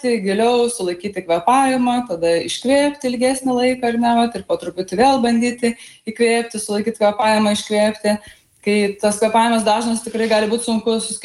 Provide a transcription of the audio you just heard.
įkvėpti giliau, sulaikyti kvėpavimą, tada iškvėpti ilgesnį laiką, ar ne, ir po truputį vėl bandyti įkvėpti, sulaikyti kvėpavimą, iškvėpti. Kai tas kvėpavimas dažnas, tikrai gali būti sunku